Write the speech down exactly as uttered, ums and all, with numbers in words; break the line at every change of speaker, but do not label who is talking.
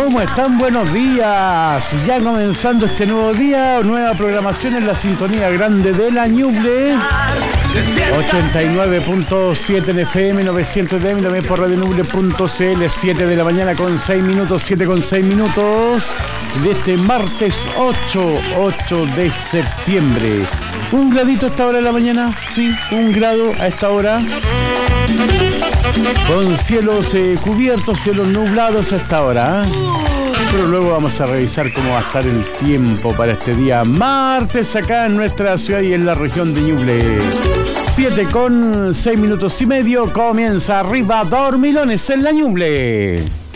¿Cómo están? Buenos días. Ya comenzando este nuevo día, nueva programación en la sintonía grande de la Ñuble. ochenta y nueve punto siete en F M, novecientos de M, también por radio ñuble punto c l. siete de la mañana con seis minutos, siete con seis minutos de este martes ocho de septiembre. Un gradito a esta hora de la mañana, sí, un grado a esta hora. Con cielos eh, cubiertos, cielos nublados a esta hora, ¿eh? Pero luego vamos a revisar cómo va a estar el tiempo para este día martes acá en nuestra ciudad y en la región de Ñuble. siete con seis minutos y medio, comienza arriba Dormilones en la Ñuble.